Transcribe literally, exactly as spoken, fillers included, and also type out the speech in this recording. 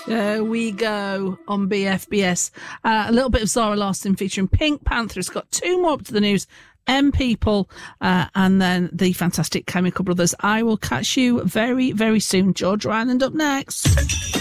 There we go on B F B S. Uh, a little bit of Zara Larsson featuring Pink Panther. It's got two more up to the news. M People, uh, and then the fantastic Chemical Brothers. I will catch you very, very soon. George Ryland up next.